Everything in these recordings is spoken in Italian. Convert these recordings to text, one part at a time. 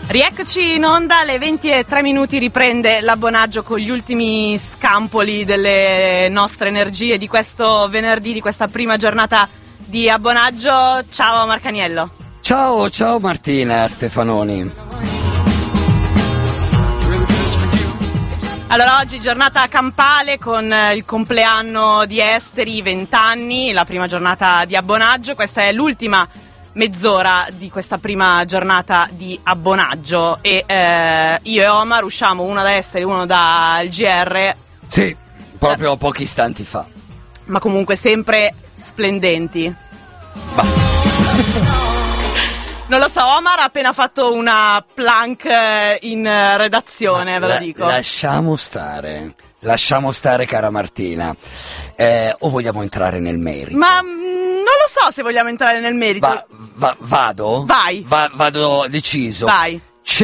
Rieccoci in onda, alle 20:03 riprende l'abbonaggio con gli ultimi scampoli delle nostre energie di questo venerdì, di questa prima giornata di abbonaggio. Ciao Marcaniello. Ciao Martina Stefanoni. Allora, oggi giornata campale con il compleanno di Esteri, 20 anni, la prima giornata di abbonaggio. Questa è l'ultima mezz'ora di questa prima giornata di abbonaggio e io e Omar usciamo, uno da Esteri, uno dal GR. Sì, proprio pochi istanti fa. Ma comunque sempre splendenti. Non lo so, Omar ha appena fatto una plank in redazione, ve lo dico. Lasciamo stare cara Martina. O vogliamo entrare nel merito? Ma non lo so se vogliamo entrare nel merito. Vado? Vai. Vado deciso. Vai.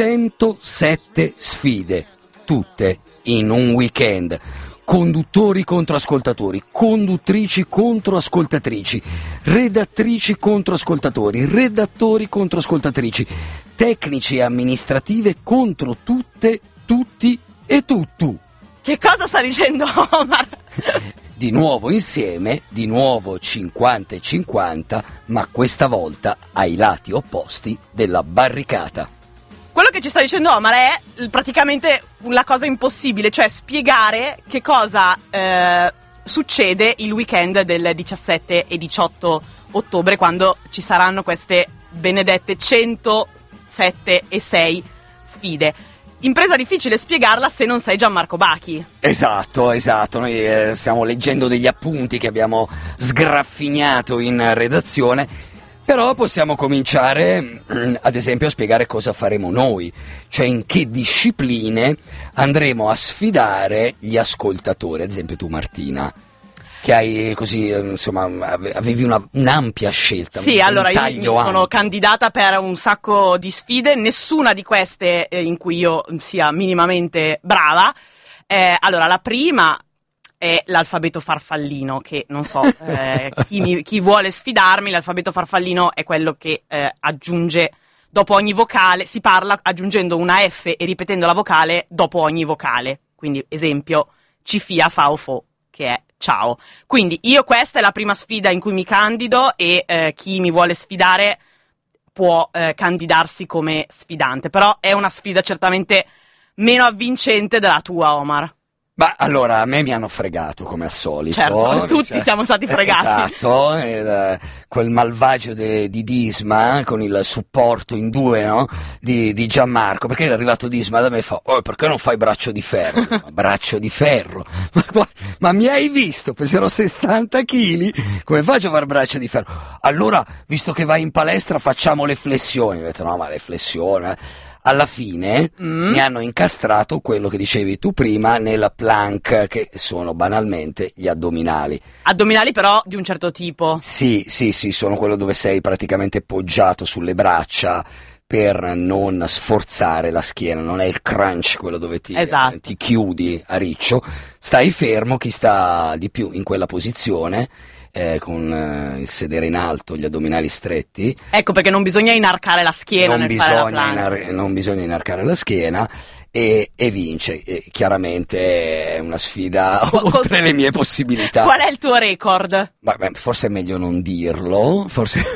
107 sfide, tutte in un weekend. Conduttori contro ascoltatori, conduttrici contro ascoltatrici, redattrici contro ascoltatori, redattori contro ascoltatrici, tecnici e amministrative contro tutte, tutti e tuttu. Che cosa sta dicendo Omar? Di nuovo insieme, di nuovo 50 e 50, ma questa volta ai lati opposti della barricata. Quello che ci sta dicendo Omar è praticamente la cosa impossibile, cioè spiegare che cosa succede il weekend del 17 e 18 ottobre, quando ci saranno queste benedette 107 e 6 sfide. Impresa difficile spiegarla se non sei Gianmarco Bachi. Esatto, noi stiamo leggendo degli appunti che abbiamo sgraffignato in redazione. Però possiamo cominciare, ad esempio, a spiegare cosa faremo noi, cioè in che discipline andremo a sfidare gli ascoltatori. Ad esempio tu, Martina, che hai così, insomma, avevi un'ampia scelta. Sì, allora io mi sono candidata per un sacco di sfide, nessuna di queste in cui io sia minimamente brava. Allora, la prima è l'alfabeto farfallino, che non so, chi vuole sfidarmi. L'alfabeto farfallino è quello che aggiunge dopo ogni vocale, si parla aggiungendo una F e ripetendo la vocale dopo ogni vocale. Quindi, esempio, cifia, fa o fo, che è ciao. Quindi questa è la prima sfida in cui mi candido e chi mi vuole sfidare può candidarsi come sfidante. Però è una sfida certamente meno avvincente della tua, Omar. Ma allora, a me mi hanno fregato come al solito. Certo, tutti siamo stati fregati. Esatto, quel malvagio di Disma con il supporto in due, no? Di Gianmarco, perché era arrivato Disma da me e fa: perché non fai braccio di ferro? Braccio di ferro? Ma mi hai visto? Peserò 60 kg, come faccio a fare braccio di ferro? Allora, visto che vai in palestra, facciamo le flessioni. Ho detto: no, ma le flessioni... Alla fine mi hanno incastrato quello che dicevi tu prima nella plank, che sono banalmente gli addominali. Addominali però di un certo tipo. Sì, sono quello dove sei praticamente poggiato sulle braccia per non sforzare la schiena, non è il crunch quello dove ti chiudi a riccio, stai fermo, chi sta di più in quella posizione, con il sedere in alto, gli addominali stretti. Ecco perché non bisogna inarcare la schiena fare la plank. Non bisogna inarcare la schiena e vince. Chiaramente è una sfida oltre le mie possibilità. Qual è il tuo record? Forse è meglio non dirlo,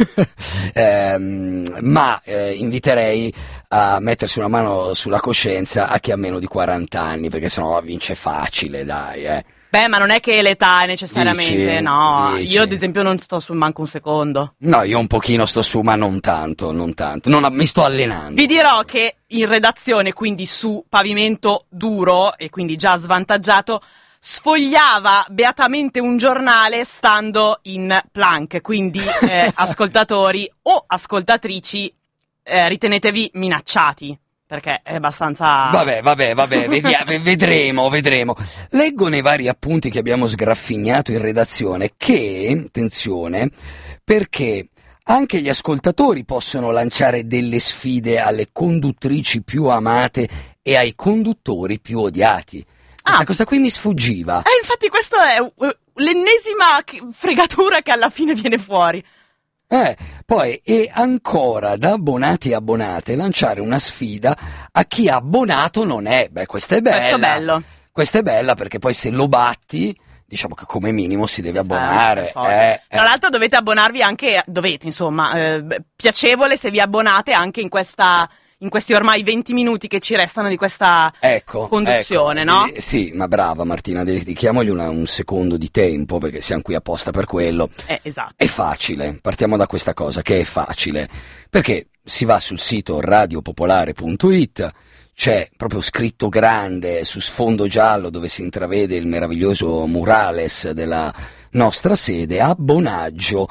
ma inviterei a mettersi una mano sulla coscienza a chi ha meno di 40 anni, perché sennò vince facile, dai. Ma non è che l'età è necessariamente, dici, no. dici. Io ad esempio non sto su manco un secondo. No, io un pochino sto su, ma non tanto. Mi sto allenando. Vi dirò che in redazione, quindi su pavimento duro e quindi già svantaggiato, sfogliava beatamente un giornale stando in plank. Quindi ascoltatori o ascoltatrici, ritenetevi minacciati. Perché è abbastanza... Vabbè, vedremo. Leggo nei vari appunti che abbiamo sgraffignato in redazione che, attenzione, perché anche gli ascoltatori possono lanciare delle sfide alle conduttrici più amate e ai conduttori più odiati. Questa qui mi sfuggiva. Infatti questa è l'ennesima fregatura che alla fine viene fuori. Poi e ancora da abbonati e abbonate lanciare una sfida a chi abbonato non è. Beh, questa è bella. Questo è bello. Questa è bella perché poi se lo batti, diciamo che come minimo si deve abbonare. Tra l'altro dovete abbonarvi anche, piacevole se vi abbonate anche in questi ormai 20 minuti che ci restano di questa conduzione, no? Sì, ma brava Martina, dedichiamogli un secondo di tempo perché siamo qui apposta per quello. Esatto. È facile, partiamo da questa cosa che è facile, perché si va sul sito radiopopolare.it, c'è proprio scritto grande su sfondo giallo dove si intravede il meraviglioso murales della nostra sede, abbonaggio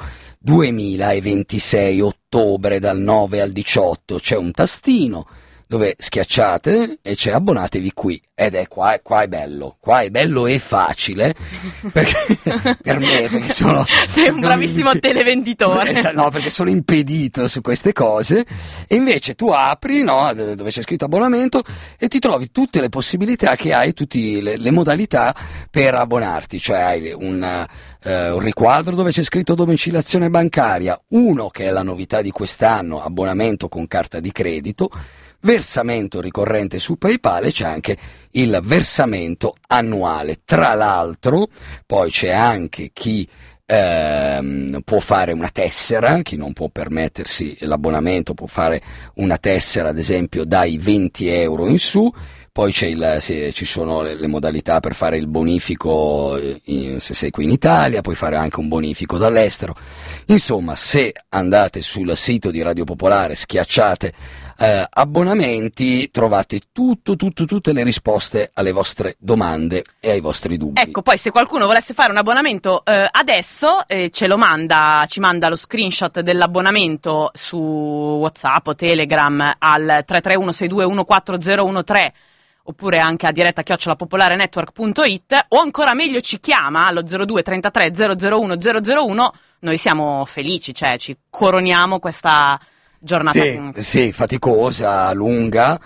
2026 ottobre dal 9 al 18, c'è un tastino dove schiacciate e c'è abbonatevi qui, ed è qua è bello e facile, perché per me, perché sono... Sei un bravissimo televenditore. No, perché sono impedito su queste cose, e invece tu apri, no, dove c'è scritto abbonamento, e ti trovi tutte le possibilità che hai, tutte le modalità per abbonarti, cioè hai un riquadro dove c'è scritto domiciliazione bancaria, uno che è la novità di quest'anno, abbonamento con carta di credito, versamento ricorrente su PayPal, e c'è anche il versamento annuale. Tra l'altro poi c'è anche chi può fare una tessera, chi non può permettersi l'abbonamento può fare una tessera, ad esempio dai 20 euro in su. Poi ci sono le modalità per fare il bonifico se sei qui in Italia, puoi fare anche un bonifico dall'estero. Insomma, se andate sul sito di Radio Popolare, schiacciate abbonamenti, trovate tutte le risposte alle vostre domande e ai vostri dubbi. Ecco, poi se qualcuno volesse fare un abbonamento adesso, ci manda lo screenshot dell'abbonamento su WhatsApp o Telegram al 331-621-4013, oppure anche a diretta @popolarenetwork.it, o ancora meglio ci chiama allo 02 33 001 001. Noi siamo felici, cioè ci coroniamo questa giornata. Sì, faticosa, lunga,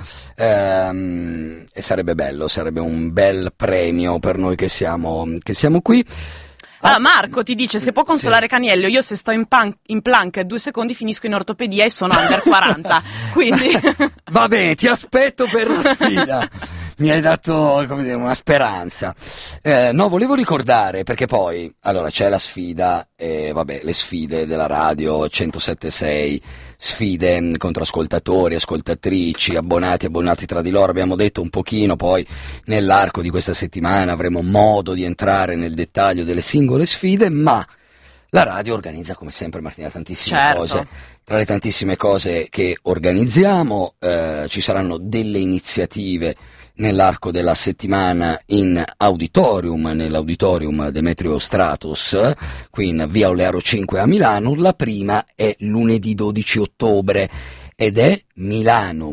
e sarebbe bello, sarebbe un bel premio per noi che siamo qui. Allora, Marco ti dice: se può consolare Caniello, io se sto in plank 2 secondi finisco in ortopedia e sono under 40, quindi... Va bene, ti aspetto per la sfida. Mi hai dato, come dire, una speranza. No, volevo ricordare, perché poi, allora, c'è la sfida, le sfide della radio 107.6, sfide contro ascoltatori, ascoltatrici, abbonati tra di loro. Abbiamo detto un pochino, poi nell'arco di questa settimana avremo modo di entrare nel dettaglio delle singole sfide, ma la radio organizza come sempre, Martina, tantissime cose. Tra le tantissime cose che organizziamo ci saranno delle iniziative nell'arco della settimana in auditorium, nell'auditorium Demetrio Stratos, qui in via Olearo 5 a Milano. La prima è lunedì 12 ottobre ed è Milano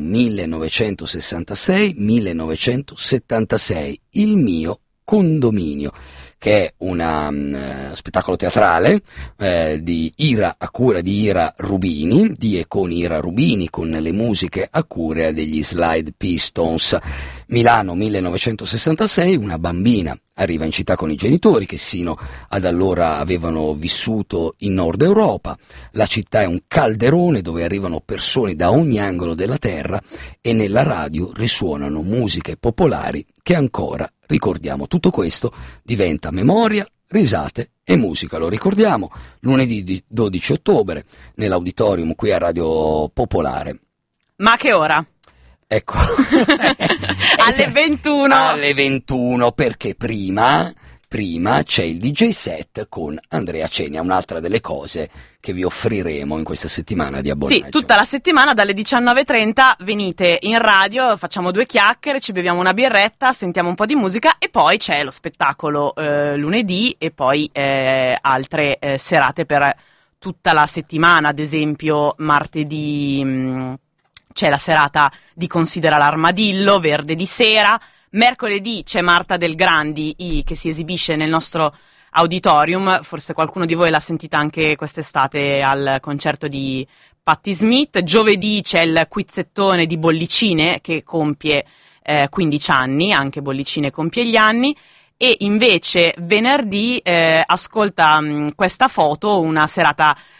1966-1976, il mio condominio, che è un spettacolo teatrale di Ira, a cura di Ira Rubini, di e con Ira Rubini, con le musiche a cura degli Slide Pistons. Milano 1966, una bambina arriva in città con i genitori che sino ad allora avevano vissuto in Nord Europa. La città è un calderone dove arrivano persone da ogni angolo della terra e nella radio risuonano musiche popolari che ancora ricordiamo. Tutto questo diventa memoria, risate e musica. Lo ricordiamo lunedì 12 ottobre nell'auditorium qui a Radio Popolare. Ma a che ora? Ecco. Alle 21. Alle 21, perché prima c'è il DJ set con Andrea Cenia, un'altra delle cose che vi offriremo in questa settimana di abbonaggio. Sì, tutta la settimana dalle 19:30 venite in radio, facciamo 2 chiacchiere, ci beviamo una birretta, sentiamo un po' di musica e poi c'è lo spettacolo lunedì e poi altre serate per tutta la settimana. Ad esempio martedì c'è la serata di Considera l'Armadillo, Verde di sera. Mercoledì c'è Marta Del Grandi che si esibisce nel nostro auditorium, forse qualcuno di voi l'ha sentita anche quest'estate al concerto di Patti Smith. Giovedì c'è il quizzettone di Bollicine che compie 15 anni, anche Bollicine compie gli anni. E invece venerdì ascolta questa foto, una serata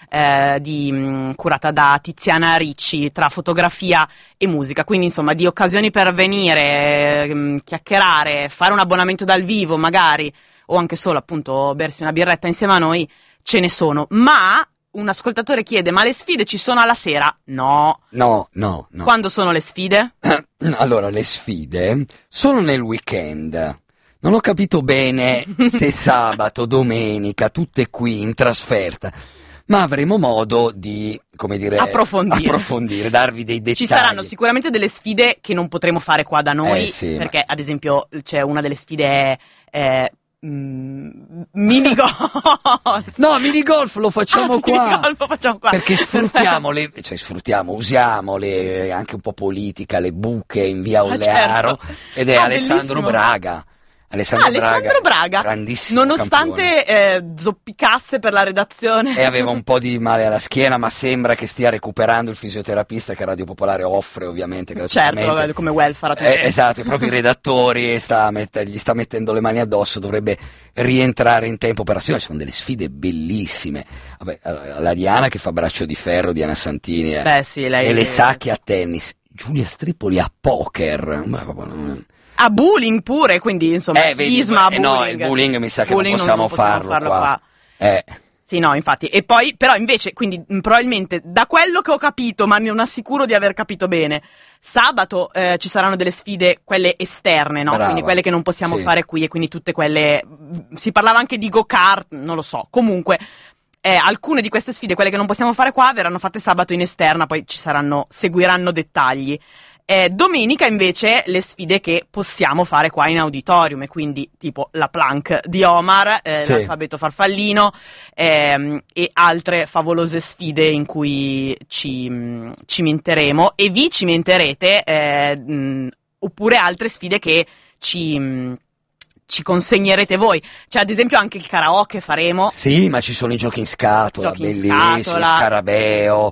curata da Tiziana Ricci, tra fotografia e musica, quindi insomma di occasioni per venire, chiacchierare, fare un abbonamento dal vivo magari, o anche solo appunto bersi una birretta insieme a noi, ce ne sono. Ma un ascoltatore chiede: ma le sfide ci sono alla sera? No. No. Quando sono le sfide? Allora, le sfide sono nel weekend. Non ho capito bene se sabato, domenica, tutte qui in trasferta, ma avremo modo di, come dire, approfondire, darvi dei dettagli. Ci saranno sicuramente delle sfide che non potremo fare qua da noi, sì, perché ad esempio c'è una delle sfide minigolf. No, minigolf lo facciamo qua. Minigolf lo facciamo qua. Perché usiamo le, anche un po' politica, le buche in via Olearo, certo. Ed è Alessandro Braga. Alessandro Braga, grandissimo nonostante zoppicasse per la redazione e aveva un po' di male alla schiena, ma sembra che stia recuperando il fisioterapista che Radio Popolare offre ovviamente gratuitamente. Certo, come welfare esatto, proprio i redattori gli sta mettendo le mani addosso, dovrebbe rientrare in tempo per azione. Sono delle sfide bellissime. Vabbè, la Diana che fa braccio di ferro, Diana Santini, sì, lei... e le Sacchi a tennis, Giulia Stripoli a poker, a bowling pure, quindi insomma Isma a bowling. No, il bowling mi sa che non possiamo farlo qua. Sì, no, infatti. E poi, però invece, quindi probabilmente, da quello che ho capito, ma non assicuro di aver capito bene, sabato ci saranno delle sfide, quelle esterne, no? Brava. Quindi quelle che non possiamo fare qui, e quindi tutte quelle... Si parlava anche di go-kart, non lo so. Comunque, alcune di queste sfide, quelle che non possiamo fare qua, verranno fatte sabato in esterna, poi seguiranno dettagli. Domenica invece le sfide che possiamo fare qua in auditorium, e quindi tipo la plank di Omar, l'alfabeto farfallino, e altre favolose sfide in cui ci cimenteremo e vi cimenterete, oppure altre sfide che ci consegnerete voi. Cioè ad esempio anche il karaoke faremo. Sì, ma ci sono i giochi in scatola, bellissimi, Scarabeo,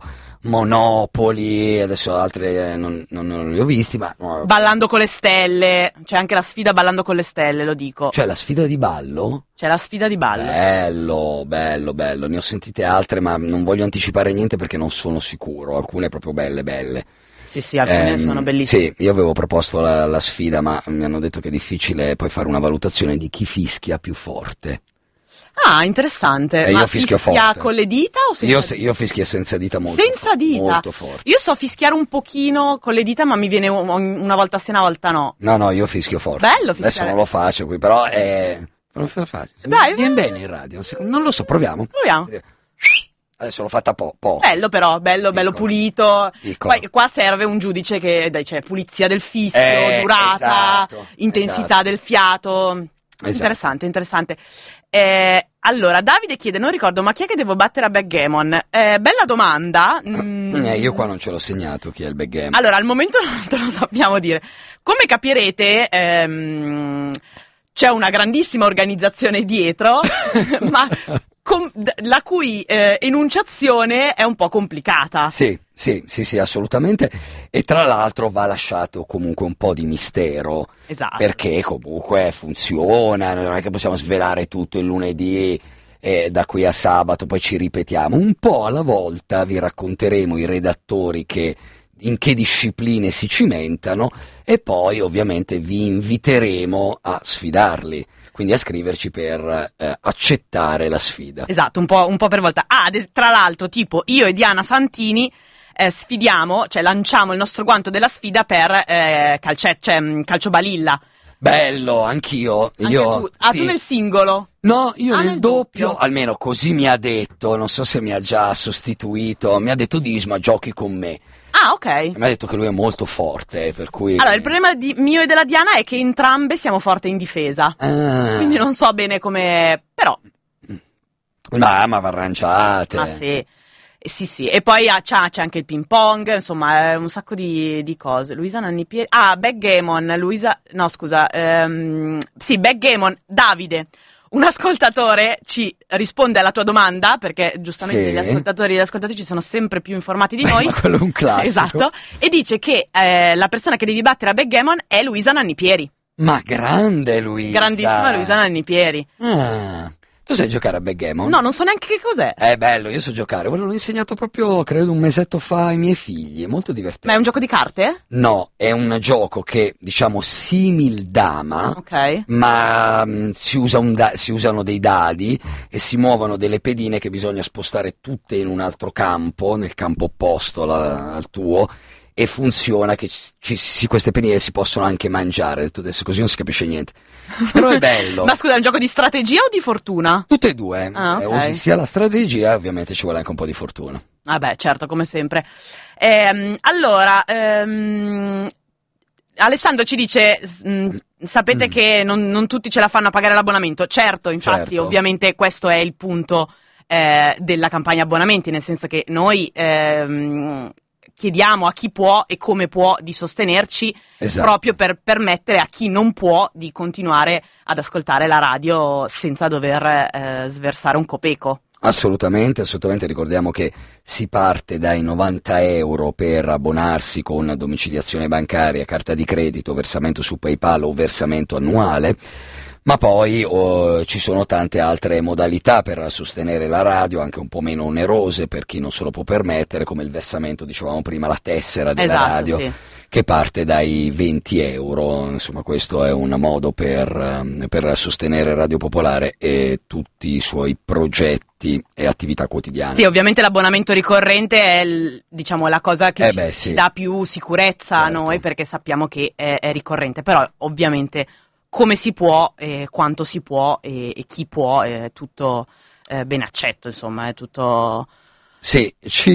Monopoli, adesso altre non li ho visti, ma... Ballando con le stelle, c'è anche la sfida Ballando con le stelle, lo dico. C'è la sfida di ballo? C'è la sfida di ballo. Bello, ne ho sentite altre, ma non voglio anticipare niente perché non sono sicuro, alcune proprio belle. Sì, alcune sono bellissime. Sì, io avevo proposto la sfida, ma mi hanno detto che è difficile poi fare una valutazione di chi fischia più forte. Ah, interessante. Ma io fischio fischia forte. Con le dita o senza dita? Io fischio senza dita molto forte. Io so fischiare un pochino con le dita, ma mi viene una volta sì, una volta no. No, io fischio forte. Bello fischiare. Adesso non lo faccio qui, però non lo faccio. Dai, viene bene in radio. Non lo so, proviamo. Adesso l'ho fatta po'. Bello però, bello pulito. Poi qua serve un giudice che c'è pulizia del fischio, durata, intensità del fiato. Esatto. Interessante. Allora, Davide chiede, non ricordo, ma chi è che devo battere a backgammon? Bella domanda. Io qua non ce l'ho segnato chi è il backgammon. Allora, al momento non te lo sappiamo dire. Come capirete, c'è una grandissima organizzazione dietro, ma la cui enunciazione è un po' complicata. Sì, assolutamente. E tra l'altro va lasciato comunque un po' di mistero. Esatto. Perché comunque funziona, non è che possiamo svelare tutto il lunedì e da qui a sabato poi ci ripetiamo. Un po' alla volta vi racconteremo i redattori in che discipline si cimentano e poi ovviamente vi inviteremo a sfidarli. Quindi a scriverci per accettare la sfida. Esatto, un po' per volta. Tra l'altro, tipo, io e Diana Santini sfidiamo, cioè lanciamo il nostro guanto della sfida per calcio balilla. Bello, anch'io. Tu nel singolo? No, io nel doppio, almeno così mi ha detto, non so se mi ha già sostituito, mi ha detto Disma, giochi con me. Ah, ok. Mi ha detto che lui è molto forte, per cui... Allora, il problema mio e della Diana è che entrambe siamo forti in difesa. Quindi non so bene come... però... Ma va arrangiate. Ma sì. Sì. E poi c'è anche il ping pong, insomma, un sacco di cose. Luisa Nannipieri... backgammon, Luisa... No, scusa. Sì, backgammon, Davide. Un ascoltatore ci risponde alla tua domanda, perché giustamente gli ascoltatori e le ascoltatrici sono sempre più informati di noi. Ma quello è un classico. Esatto. E dice che la persona che devi battere a backgammon è Luisa Nannipieri. Ma grande Luisa! Grandissima Luisa Nannipieri. Tu sai giocare a backgammon? No, non so neanche che cos'è. È bello, io so giocare. L'ho insegnato proprio, credo, un mesetto fa ai miei figli. È molto divertente. Ma è un gioco di carte? No, è un gioco che, diciamo, simil dama, Ok. ma si usano dei dadi e si muovono delle pedine che bisogna spostare tutte in un altro campo, nel campo opposto al tuo, e funziona che queste pedine si possono anche mangiare. Detto adesso così non si capisce niente. Però è bello. Ma scusa, è un gioco di strategia o di fortuna? Tutte e due. Ah, ok. Usi sia la strategia e ovviamente ci vuole anche un po' di fortuna. Vabbè, certo, come sempre. Allora, Alessandro ci dice, sapete che non tutti ce la fanno a pagare l'abbonamento. Certo, infatti, Certo. ovviamente questo è il punto della campagna abbonamenti, nel senso che noi chiediamo a chi può e come può di sostenerci, Esatto. proprio per permettere a chi non può di continuare ad ascoltare la radio senza dover sversare un copeco. Assolutamente, ricordiamo che si parte dai 90 euro per abbonarsi con domiciliazione bancaria, carta di credito, versamento su PayPal o versamento annuale, ma poi ci sono tante altre modalità per sostenere la radio, anche un po' meno onerose per chi non se lo può permettere, come il versamento, dicevamo prima, la tessera della Esatto, radio, sì. che parte dai 20 euro, insomma questo è un modo per sostenere Radio Popolare e tutti i suoi progetti e attività quotidiane. Sì, ovviamente l'abbonamento ricorrente è diciamo la cosa che sì. ci dà più sicurezza a Certo. noi, perché sappiamo che è ricorrente, però ovviamente come si può, quanto si può e chi può, è tutto ben accetto, insomma, è tutto... Sì,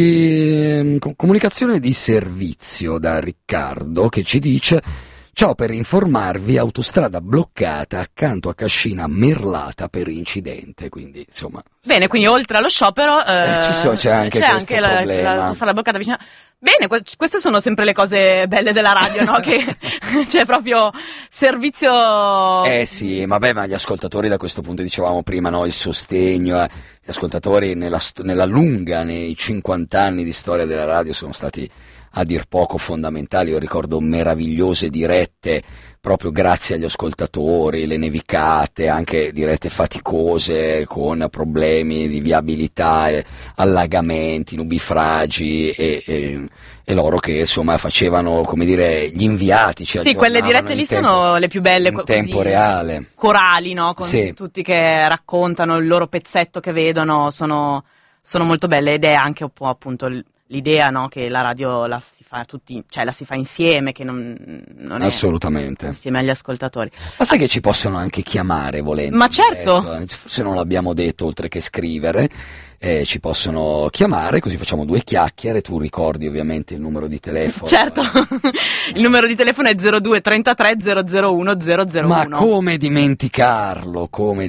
comunicazione di servizio da Riccardo che ci dice: ciao, per informarvi, autostrada bloccata accanto a Cascina Merlata per incidente, quindi insomma... Bene, quindi oltre allo sciopero c'è anche questo problema. l'autostrada bloccata vicino. Bene, queste sono sempre le cose belle della radio, no? Che c'è proprio servizio... Sì, vabbè, ma gli ascoltatori da questo punto, dicevamo prima, no, il sostegno, gli ascoltatori nella lunga, nei 50 anni di storia della radio sono stati a dir poco fondamentali. Io ricordo meravigliose dirette proprio grazie agli ascoltatori, le nevicate, anche dirette faticose con problemi di viabilità, allagamenti, nubifragi e loro che insomma facevano, come dire, gli inviati. Sì, quelle dirette lì sono le più belle, in tempo reale. Corali, no? Con Sì. tutti che raccontano il loro pezzetto che vedono, sono molto belle, ed è anche un po' appunto l'idea, no? Che la radio la si fa tutti, cioè la si fa insieme, che non è Assolutamente. insieme agli ascoltatori. Ma sai che ci possono anche chiamare volendo? Ma certo! Forse non l'abbiamo detto, oltre che scrivere, ci possono chiamare, così facciamo due chiacchiere. Tu ricordi ovviamente il numero di telefono. Certo, il numero di telefono è 02 33 001 001. Ma come dimenticarlo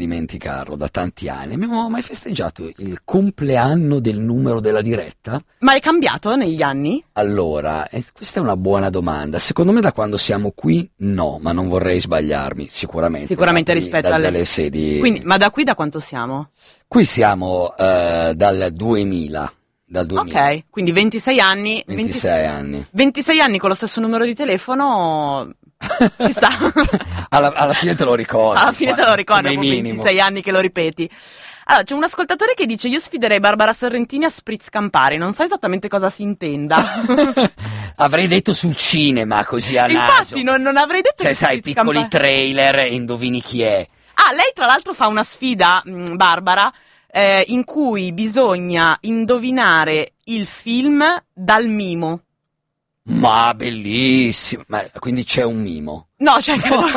da tanti anni? Abbiamo mai festeggiato il compleanno del numero della diretta? Ma è cambiato negli anni? Allora, questa è una buona domanda. Secondo me da quando siamo qui no, ma non vorrei sbagliarmi, sicuramente rispetto alle dalle sedi. Quindi, ma da qui da quanto siamo? Qui siamo dal 2000. Ok, quindi 26 anni. 26 anni. 26 anni con lo stesso numero di telefono, ci sta. alla fine te lo ricordi. Alla fine te lo ricordi, come dopo minimo. 26 anni che lo ripeti. Allora, c'è un ascoltatore che dice: io sfiderei Barbara Sorrentini a Spritz Campari. Non so esattamente cosa si intenda. Avrei detto sul cinema, così a naso. Infatti, non avrei detto Cioè, che sai, Spritz piccoli Campari... trailer e indovini chi è. Ah, lei tra l'altro fa una sfida, Barbara, in cui bisogna indovinare il film dal mimo. Ma bellissimo. Ma quindi c'è un mimo. No, cioè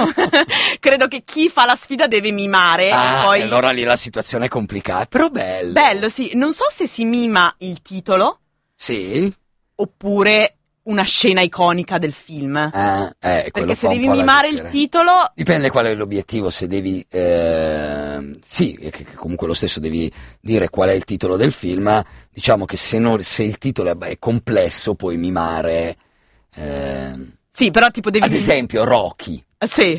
credo che chi fa la sfida deve mimare. Ah, e poi... allora lì la situazione è complicata, però bello. Bello, sì. Non so se si mima il titolo Sì? oppure una scena iconica del film. Quello Perché se fa un devi po' la mimare il differenza. titolo... Dipende qual è l'obiettivo, se devi, sì, che comunque lo stesso devi dire qual è il titolo del film. Diciamo che se il titolo è complesso puoi mimare, Sì, però tipo devi... ad esempio Rocky. Sì.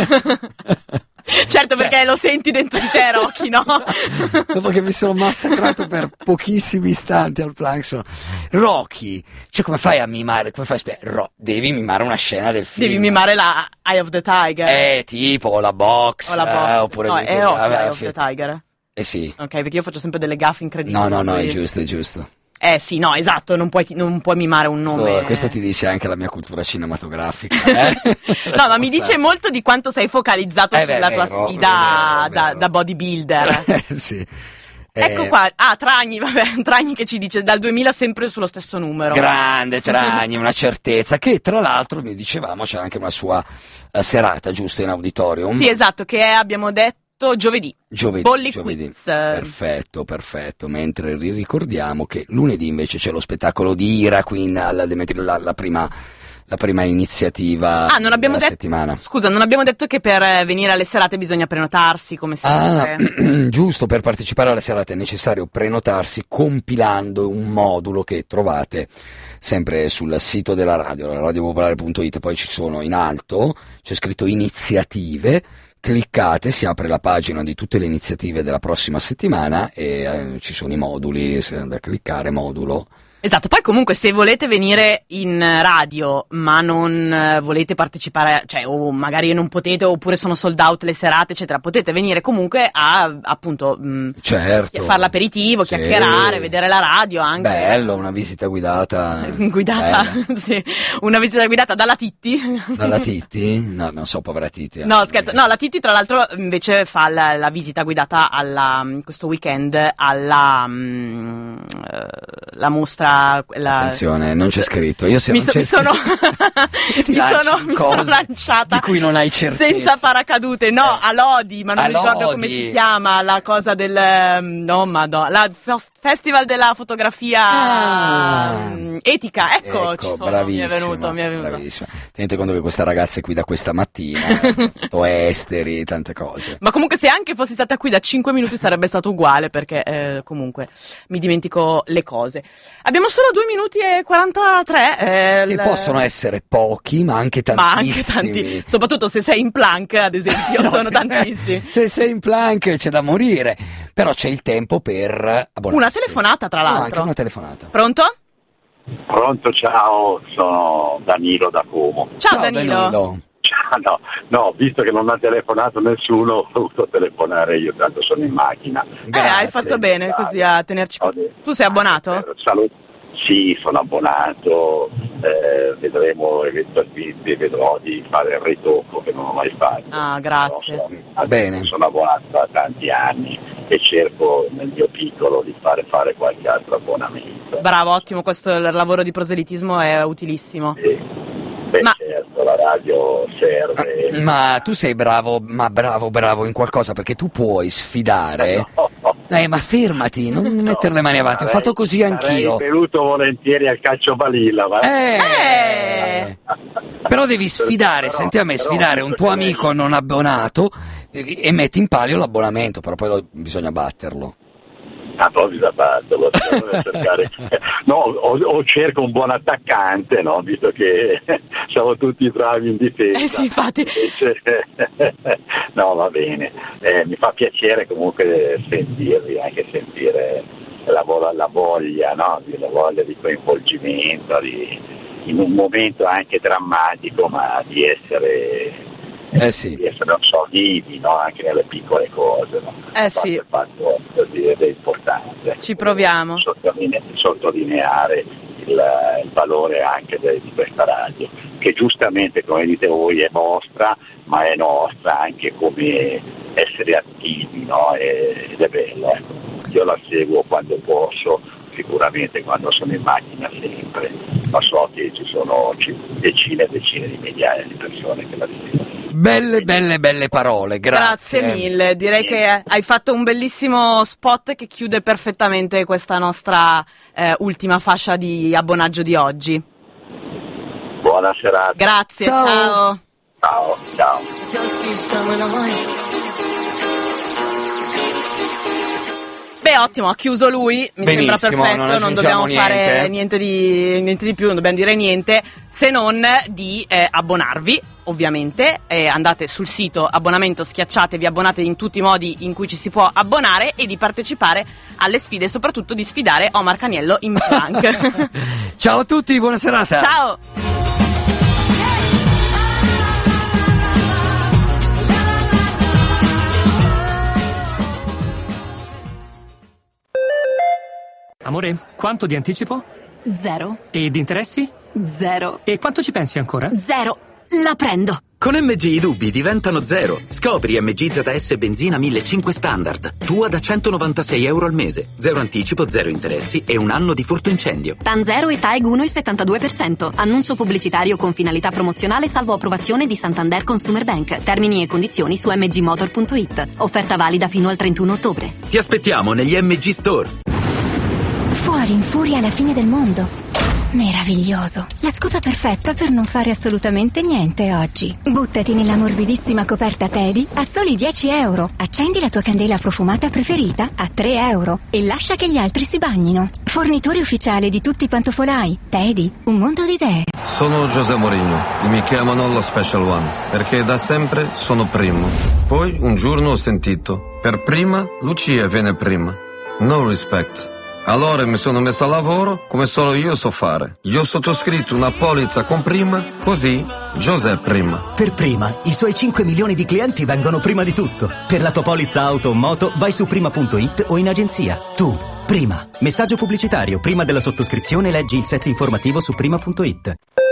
Certo, perché lo senti dentro di te, Rocky, no? Dopo che mi sono massacrato per pochissimi istanti al Plankson. Rocky, cioè come fai a mimare? Come fai devi mimare una scena del film. Devi mimare la Eye of the Tiger. Tipo la box, O la box. oppure No, lì è che- Rocky, vabbè, Eye of the Tiger. sì. Ok, perché io faccio sempre delle gaffe incredibili. No, è giusto. Sì, no, esatto, non puoi mimare un nome. Questo ti dice anche la mia cultura cinematografica. No, ma mi dice molto di quanto sei focalizzato sulla tua sfida da bodybuilder. Sì. Ecco qua, Tragni che ci dice dal 2000 sempre sullo stesso numero. Grande Tragni, una certezza, che tra l'altro, mi dicevamo, c'è anche una sua serata, giusto, in auditorium? Sì, esatto, che abbiamo detto giovedì. Bolli Quiz. Perfetto, mentre ricordiamo che lunedì invece c'è lo spettacolo di Ira, quindi la prima iniziativa della settimana. Scusa, non abbiamo detto che per venire alle serate bisogna prenotarsi, come sempre. Giusto, per partecipare alle serate è necessario prenotarsi compilando un modulo che trovate sempre sul sito della radio, radiopopolare.it, poi ci sono in alto, c'è scritto iniziative, cliccate, si apre la pagina di tutte le iniziative della prossima settimana e ci sono i moduli da cliccare, modulo. Esatto, poi comunque se volete venire in radio ma non volete partecipare, cioè o magari non potete oppure sono sold out le serate eccetera, potete venire comunque a appunto fare l'aperitivo, chiacchierare, vedere la radio anche. Bello, una visita guidata. Sì, una visita guidata dalla Titti. Dalla Titti? No, non so, povera Titti. No, scherzo, no, la Titti tra l'altro invece fa la visita guidata questo weekend alla la mostra. Attenzione, non c'è scritto. Io mi sono lanciata di cui non hai certezza. Senza paracadute, no, a Lodi, ma non mi ricordo come si chiama la cosa del la Festival della fotografia etica. Ecco mi è venuto. Bravissima. Tenete conto che questa ragazza è qui da questa mattina, esteri, tante cose. Ma comunque se anche fossi stata qui da 5 minuti sarebbe stato uguale, perché comunque mi dimentico le cose. Abbiamo solo 2 minuti e 43. Che possono essere pochi, ma anche tantissimi. Tanti. Soprattutto se sei in plank, ad esempio, sono tantissimi. Se sei in plank c'è da morire, però c'è il tempo per abbonarsi. Una telefonata, tra l'altro. Anche una telefonata. Pronto? Pronto, ciao, sono Danilo da Como. Ciao Danilo. No, visto che non ha telefonato nessuno, ho voluto telefonare io, tanto sono in macchina. Hai fatto bene così a tenerci. Tu sei abbonato? Sì, sono abbonato, vedremo eventualmente, vedrò di fare il ritocco che non ho mai fatto. Ah, grazie. Bene. Sono abbonato da tanti anni e cerco nel mio piccolo di fare qualche altro abbonamento. Bravo, ottimo, questo il lavoro di proselitismo è utilissimo. Certo, la radio serve. Ma tu sei bravo in qualcosa, perché tu puoi sfidare. No. Ma fermati, non mettere le mani avanti, ho fatto così anch'io. Sarei venuto volentieri al calcio balilla, ma... Però devi sfidare, senti a me, sfidare un tuo amico non abbonato e metti in palio l'abbonamento, però poi bisogna batterlo. Poi bisogna batterlo, cercare. No, o cerco un buon attaccante, no? Visto che siamo tutti bravi in difesa. Sì, infatti. No, va bene. Mi fa piacere comunque sentirvi, anche sentire la voglia, no? La voglia di coinvolgimento, in un momento anche drammatico, ma di essere... sì. Di essere, non so, vivi, no? Anche nelle piccole cose, no? Sì. Il fatto è importante. Ci proviamo. Sottolineare il valore anche di questa radio, che giustamente, come dite voi, è vostra, ma è nostra anche come essere attivi, no? Ed è bello, ecco. Io la seguo quando posso, sicuramente quando sono in macchina sempre, ma so che ci sono decine e decine di migliaia di persone che la seguono. Belle parole, grazie. Grazie mille, direi che hai fatto un bellissimo spot che chiude perfettamente questa nostra ultima fascia di abbonaggio di oggi. Buona serata. Grazie, ciao. Ciao. Beh, ottimo, ha chiuso lui, mi Benissimo, sembra perfetto, non dobbiamo fare niente di più, non dobbiamo dire niente, se non di abbonarvi, ovviamente, andate sul sito abbonamento, schiacciate, vi abbonate in tutti i modi in cui ci si può abbonare e di partecipare alle sfide e soprattutto di sfidare Omar Caniello in plank. Ciao a tutti, buona serata. Ciao. Amore, quanto di anticipo? 0. E di interessi? 0. E quanto ci pensi ancora? 0. La prendo. Con MG i dubbi diventano 0. Scopri MG ZS benzina 1500 standard. Tua da €196 al mese. 0 anticipo, 0 interessi e 1 anno di furto incendio. TAN 0 e TAEG 1,72%. Annuncio pubblicitario con finalità promozionale salvo approvazione di Santander Consumer Bank. Termini e condizioni su mgmotor.it. Offerta valida fino al 31 ottobre. Ti aspettiamo negli MG Store. Fuori in furia alla fine del mondo. Meraviglioso. La scusa perfetta per non fare assolutamente niente oggi. Buttati nella morbidissima coperta Teddy a soli €10. Accendi la tua candela profumata preferita a €3 e lascia che gli altri si bagnino. Fornitore ufficiale di tutti i pantofolai. Teddy, un mondo di idee. Sono José Mourinho e mi chiamano lo Special One perché da sempre sono primo. Poi un giorno ho sentito: per prima Lucia viene prima. No respect. Allora mi sono messo a lavoro come solo io so fare. Io ho sottoscritto una polizza con Prima, così José Prima. Per Prima, i suoi 5 milioni di clienti vengono prima di tutto. Per la tua polizza auto o moto vai su prima.it o in agenzia. Tu, Prima. Messaggio pubblicitario. Prima della sottoscrizione leggi il set informativo su prima.it.